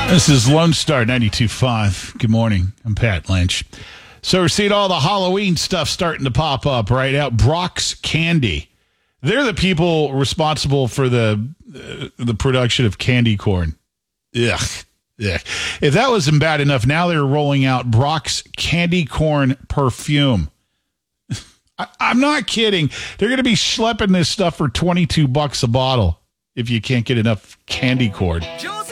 This is Lone Star 92.5. Good morning. I'm Pat Lynch. So we're seeing all the Halloween stuff starting to pop up right now. Brock's Candy. They're the people responsible for the production of candy corn. Ugh. Ugh. If that wasn't bad enough, now they're rolling out Brock's candy corn perfume. I'm not kidding. They're going to be schlepping this stuff for $22 a bottle if you can't get enough candy corn.